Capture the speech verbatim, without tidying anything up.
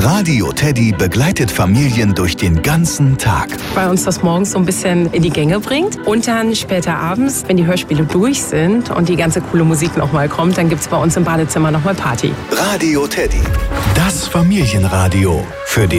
Radio Teddy begleitet Familien durch den ganzen Tag. Weil uns das morgens so ein bisschen in die Gänge bringt. Und dann später abends, wenn die Hörspiele durch sind und die ganze coole Musik nochmal kommt, dann gibt es bei uns im Badezimmer nochmal Party. Radio Teddy, das Familienradio für den